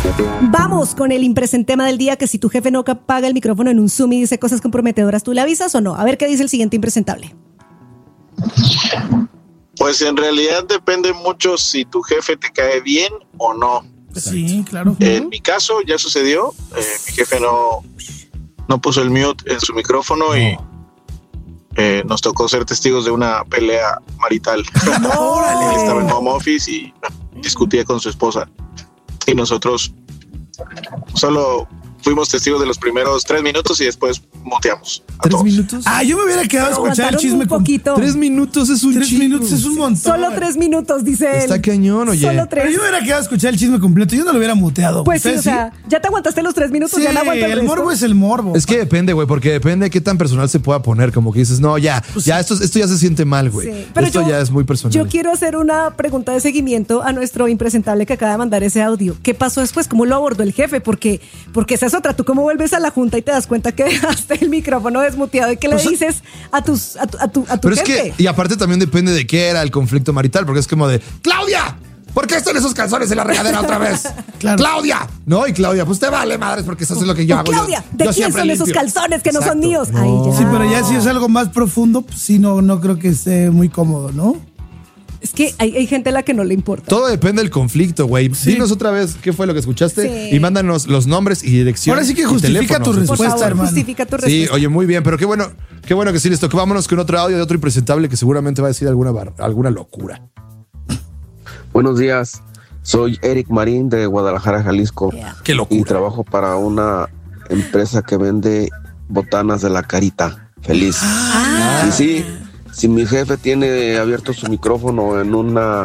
Vamos con el impresentema del día, que si tu jefe no apaga el micrófono en un Zoom y dice cosas comprometedoras, ¿tú le avisas o no? A ver qué dice el siguiente impresentable. Pues en realidad depende mucho si tu jefe te cae bien o no. Sí, claro. En mi caso ya sucedió. Mi jefe no puso el mute en su micrófono y nos tocó ser testigos de una pelea marital. Él estaba en home office y discutía con su esposa. Y nosotros solo fuimos testigos de los primeros 3 minutos y después muteamos. ¿3 minutos? Yo me hubiera quedado a escuchar el chisme un poquito. 3 minutos es un 3 chingo. minutos es un montón. Solo 3 minutos, dice él. Está cañón, oye. Solo 3. Pero yo me hubiera quedado a escuchar el chisme completo. Yo no lo hubiera muteado. Pues sí, o sea, ya te aguantaste los 3 minutos, sí, ya no aguanta el resto. morbo es el morbo. Es que depende, güey, porque depende de qué tan personal se pueda poner. Como que dices, no, ya esto ya se siente mal, güey. Sí, pero esto ya es muy personal. Yo quiero hacer una pregunta de seguimiento a nuestro impresentable que acaba de mandar ese audio. ¿Qué pasó después? ¿Cómo lo abordó el jefe? Porque esa es otra. ¿Tú cómo vuelves a la junta y te das cuenta que dejaste el micrófono desmuteado y que le dices a tu Pero jefe? es que, y aparte también depende de qué era el conflicto marital, porque es como de, ¡Claudia! ¿Por qué están esos calzones en la regadera otra vez? Claro. ¡Claudia! No, y Claudia, pues te vale madres porque eso es lo que yo hago. Claudia, ¿de yo quién siempre son esos limpio. calzones que no son Exacto. míos? No. Ay, ya. Sí, pero ya si es algo más profundo, pues sí, no creo que esté muy cómodo, ¿no? Es que hay gente a la que no le importa. Todo depende del conflicto, güey. Sí. Dinos otra vez qué fue lo que escuchaste Sí. y mándanos los nombres y dirección. Ahora sí que y justifica tu teléfonos. Por respuesta, favor, hermano. justifica tu Sí, respuesta. oye, muy bien, pero qué bueno que sí les tocó. Vámonos con otro audio de otro impresentable que seguramente va a decir alguna locura. Buenos días, soy Eric Marín de Guadalajara, Jalisco. Qué locura. Y trabajo para una empresa que vende botanas de la carita feliz. Y sí, si mi jefe tiene abierto su micrófono en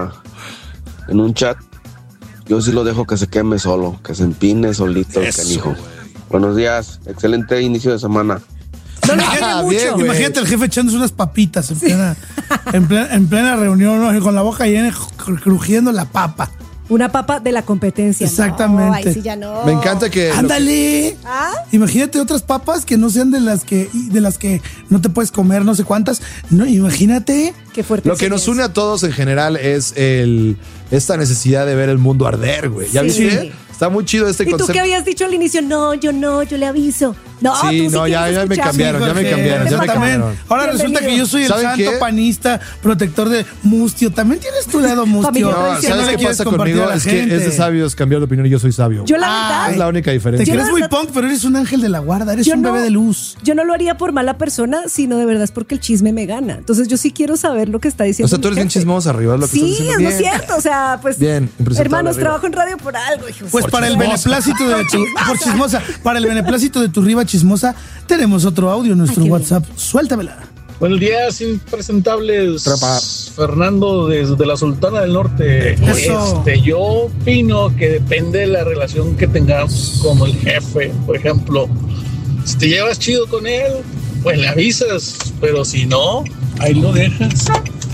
un chat, yo sí lo dejo que se queme solo, que se empine solito el canijo. Buenos días, excelente inicio de semana. No le quede mucho. bien, güey. Imagínate el jefe echándose unas papitas en plena reunión, ¿no? Con la boca llena, crujiendo la papa. Una papa de la competencia. Exactamente. No, ay, sí, ya no. Me encanta que... ¡Ándale! ¿Ah? Imagínate otras papas que no sean de las que no te puedes comer, no sé cuántas. No, imagínate. Qué fuerte. Lo que nos une a todos en general es esta necesidad de ver el mundo arder, güey. ¿Ya Sí. viste? Sí. Está muy chido este ¿Y tú concepto. qué habías dicho al inicio? No, yo le aviso. No, Sí, tú no, ya quieres me escuchar. cambiaron, ya me Jorge, cambiaron, ya me también. cambiaron. Ahora resulta que yo soy el ¿Saben santo qué? panista, protector de Mustio. También tienes tu lado Mustio. Familia No, tradicional. ¿sabes le qué quieres pasa compartir conmigo? a la Es gente. que es de sabios cambiar de opinión y yo soy sabio. Yo la verdad. Es la única Te diferencia. crees la muy verdad- punk, pero eres un ángel de la guarda. Eres un bebé de luz. Yo no lo haría por mala persona, sino de verdad es porque el chisme me gana. Entonces yo sí quiero saber lo que está diciendo. O sea, tú eres mi bien jefe. chismosa arriba, es lo que estás Sí, diciendo. es Bien. lo cierto. O sea, pues. Bien, impresentable hermanos, arriba. trabajo en radio por algo, hijos. Pues para el beneplácito de por chismosa, para el beneplácito de tu riva chismosa, tenemos otro audio en nuestro Ay, qué WhatsApp. Suéltamela. Buenos días, impresentables. Trapa. Fernando desde la Sultana del Norte. Eso. Yo opino que depende de la relación que tengas con el jefe. Por ejemplo, si te llevas chido con él, pues le avisas. Pero si no, ahí lo dejas.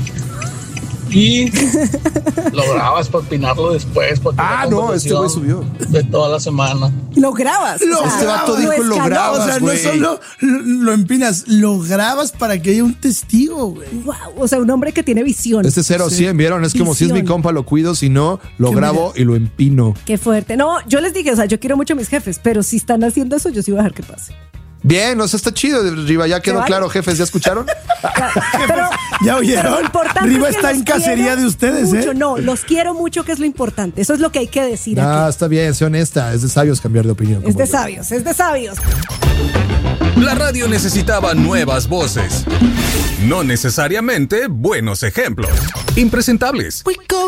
Y lo grabas para opinarlo después. Para que la No, este güey conversación subió. de toda la semana. Lo grabas. Este vato dijo lo escaló. grabas, O sea, no güey. solo lo empinas, lo grabas para que haya un testigo, güey. Wow, o sea, un hombre que tiene visión. Este 0-100, ¿vieron? Es como si es mi Visión. compa, lo cuido, si no, lo Qué grabo y lo empino. Qué fuerte. No, yo les dije, o sea, yo quiero mucho a mis jefes, pero si están haciendo eso, yo sí voy a dejar que pase. Bien, o sea, está chido, Riva, ya quedó vale? claro, jefes, ¿ya escucharon? Pero, ¿Ya oyeron? pero lo importante Riva es que está los en cacería quiero de ustedes, mucho. ¿eh? No, los quiero mucho, que es lo importante. Eso es lo que hay que decir Ah, aquí. está bien, sé honesta, es de sabios cambiar de opinión. Es como de yo. sabios, es de sabios. La radio necesitaba nuevas voces. No necesariamente buenos ejemplos. Impresentables.